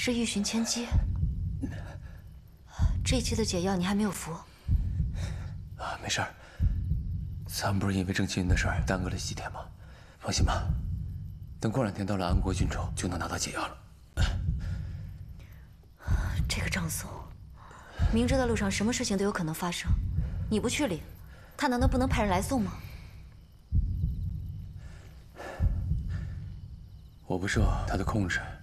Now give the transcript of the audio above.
是玉寻千机。这一期的解药你还没有服？ 啊，没事儿。咱们不是因为郑青云的事儿耽搁了几天吗？放心吧，等过2天到了安国郡州，就能拿到解药了。 这个张松，明知道路上什么事情都有可能发生，你不去领，他难道不能派人来送吗？ 我不受他的控制，